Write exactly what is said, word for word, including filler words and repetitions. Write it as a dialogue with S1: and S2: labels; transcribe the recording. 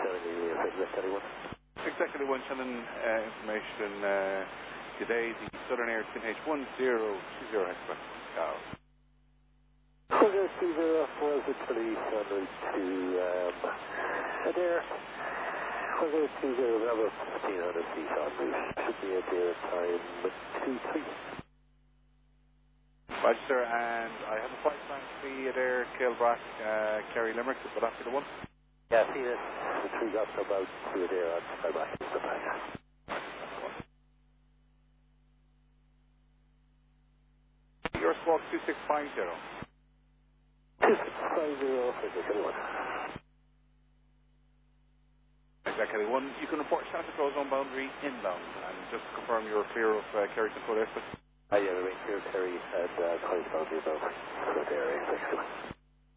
S1: Executive one.
S2: Executive one, Shannon, uh, information uh, today, the Southern Air T H one zero two zero Express. Cow.
S1: one zero two zero was the police on route to um, Adair. one zero two zero, Bravo fifteen hundred feet on route. Should be Adair time two three.
S2: Roger, and I have a flight plan to be Adair, Kilbrack, uh, Kerry Limerick, but after the one.
S1: Yeah, see it. The three got about to Adair on Kilbrack.
S2: Your squawk two six five zero.
S1: two six five zero for Executive one.
S2: Executive one, you can report Santa Claus on boundary inbound, and just to confirm you're clear of uh, Kerry Control Airport.
S1: Ah, yeah, we're clear Kerry at uh, twenty boundary about Adair, Executive one.